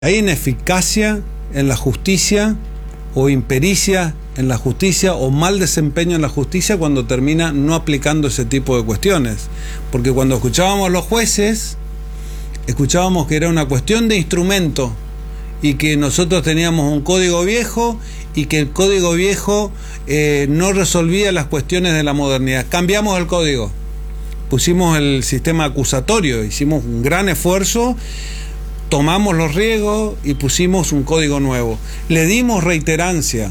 Hay ineficacia en la justicia o impericia en la justicia o mal desempeño en la justicia cuando termina no aplicando ese tipo de cuestiones. Porque cuando escuchábamos a los jueces, escuchábamos que era una cuestión de instrumento y que nosotros teníamos un código viejo y que el código viejo no resolvía las cuestiones de la modernidad. Cambiamos el código, pusimos el sistema acusatorio, hicimos un gran esfuerzo, tomamos los riesgos y pusimos un código nuevo. Le dimos reiterancia,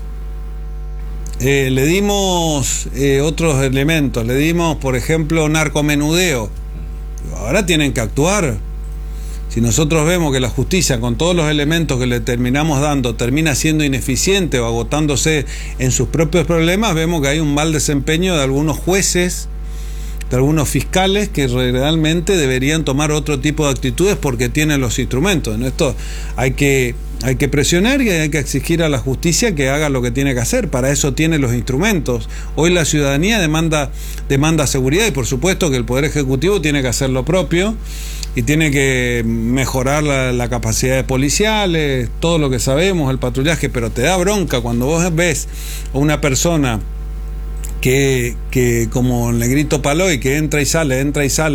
le dimos otros elementos, le dimos, por ejemplo, narcomenudeo. Ahora tienen que actuar. Si nosotros vemos que la justicia, con todos los elementos que le terminamos dando, termina siendo ineficiente o agotándose en sus propios problemas, vemos que hay un mal desempeño de algunos jueces, de algunos fiscales que realmente deberían tomar otro tipo de actitudes porque tienen los instrumentos. En esto hay que presionar y hay que exigir a la justicia que haga lo que tiene que hacer. Para eso tiene los instrumentos. Hoy la ciudadanía demanda seguridad y por supuesto que el Poder Ejecutivo tiene que hacer lo propio y tiene que mejorar la capacidad de policiales, todo lo que sabemos, el patrullaje, pero te da bronca cuando vos ves a una persona que como el negrito Paloy, que entra y sale,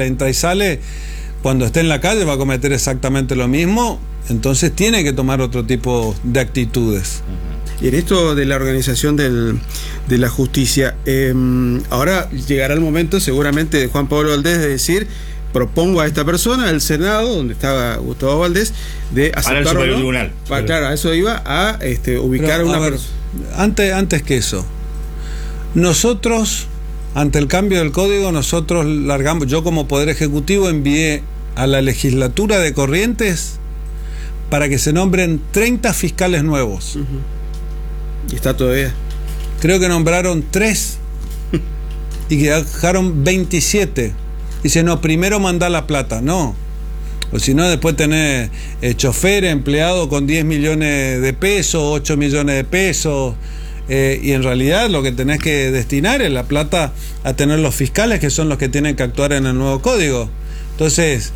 cuando esté en la calle va a cometer exactamente lo mismo, entonces tiene que tomar otro tipo de actitudes. Y en esto de la organización de la justicia, ahora llegará el momento seguramente de Juan Pablo Valdés de decir: propongo a esta persona, al Senado, donde estaba Gustavo Valdés, de aceptar para el tribunal. Claro, a eso iba a ubicar a una persona. Antes que eso, nosotros, ante el cambio del código, nosotros largamos, yo como Poder Ejecutivo envié a la legislatura de Corrientes para que se nombren 30 fiscales nuevos. Y está todavía. Creo que nombraron 3 y que dejaron 27. Dice, no, primero mandá la plata. No. O si no, después tenés chofer, empleado con 10 millones de pesos, 8 millones de pesos. Y en realidad lo que tenés que destinar es la plata a tener los fiscales, que son los que tienen que actuar en el nuevo código. Entonces,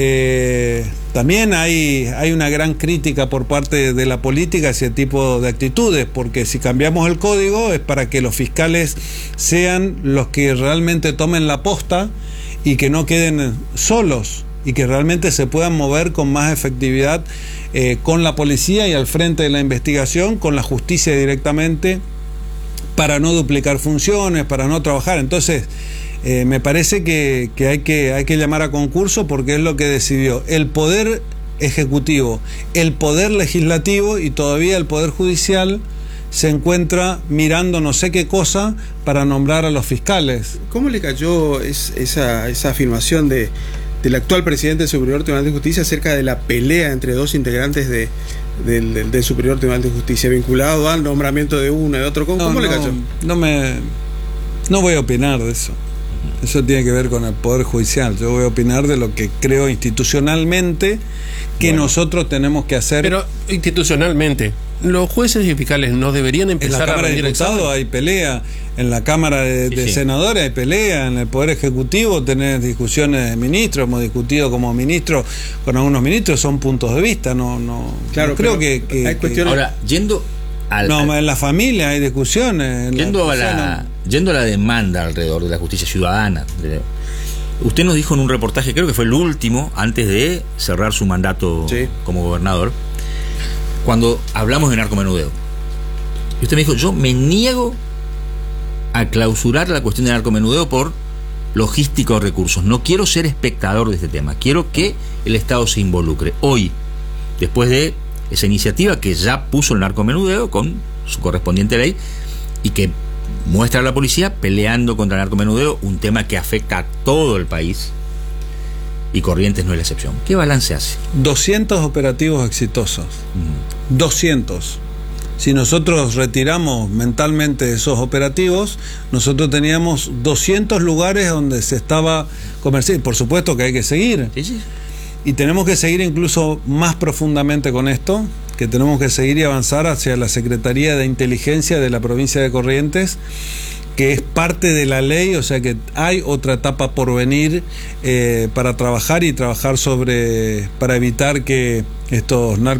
también hay una gran crítica por parte de la política hacia ese tipo de actitudes, porque si cambiamos el código es para que los fiscales sean los que realmente tomen la posta y que no queden solos y que realmente se puedan mover con más efectividad con la policía y al frente de la investigación, con la justicia directamente, para no duplicar funciones, para no trabajar. Entonces, me parece que hay que llamar a concurso porque es lo que decidió el Poder Ejecutivo, el Poder Legislativo, y todavía el Poder Judicial se encuentra mirando no sé qué cosa para nombrar a los fiscales. ¿Cómo le cayó esa afirmación del actual presidente del Superior Tribunal de Justicia acerca de la pelea entre dos integrantes del Superior Tribunal de Justicia vinculado al nombramiento de uno y de otro? ¿Cómo le cayó? No voy a opinar de eso. Eso tiene que ver con el Poder Judicial. Yo voy a opinar de lo que creo institucionalmente que nosotros tenemos que hacer. Pero institucionalmente, los jueces y fiscales no deberían empezar a rendir examen. En la Cámara de Diputados hay pelea, en la Cámara de Senadores hay pelea, en el Poder Ejecutivo tenés discusiones de ministros, hemos discutido como ministros con algunos ministros, son puntos de vista, claro, no creo que hay cuestiones. Ahora, yendo en la familia hay discusiones. Yendo a la demanda alrededor de la justicia ciudadana. Usted nos dijo en un reportaje, creo que fue el último, antes de cerrar su mandato como gobernador, cuando hablamos de narcomenudeo. Y usted me dijo, yo me niego a clausurar la cuestión de narcomenudeo por logísticos recursos. No quiero ser espectador de este tema. Quiero que el Estado se involucre. Hoy, después de esa iniciativa que ya puso el narcomenudeo con su correspondiente ley y que muestra a la policía peleando contra el narcomenudeo, un tema que afecta a todo el país, y Corrientes no es la excepción. ¿Qué balance hace? 200 operativos exitosos. 200. Si nosotros retiramos mentalmente esos operativos, nosotros teníamos 200 lugares donde se estaba comerciando. Por supuesto que hay que seguir. Sí. Y tenemos que seguir incluso más profundamente con esto, que tenemos que seguir y avanzar hacia la Secretaría de Inteligencia de la provincia de Corrientes, que es parte de la ley, o sea que hay otra etapa por venir para trabajar para evitar que estos